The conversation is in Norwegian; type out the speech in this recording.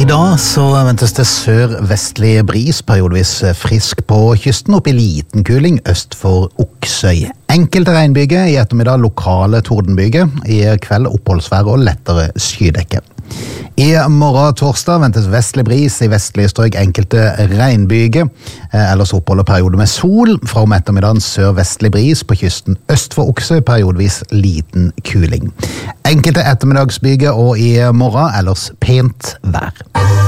I dag så ventes det sør-vestlig bris, periodevis frisk på kysten, opp i liten kuling øst for Oksøy. Enkelte regnbyger, i ettermiddag lokale tordenbyger, i kveld oppholdsvær og lettere skydekke. I morgen torsdag ventes vestlig bris i vestlige strøk, enkelte regnbyger, ellers opphold og periode med sol. Fra om ettermiddagen sør-vestlig bris på kysten øst for Oksøy, periodevis liten kuling. Enkelte ettermiddagsbyger og i morgen ellers pent vær.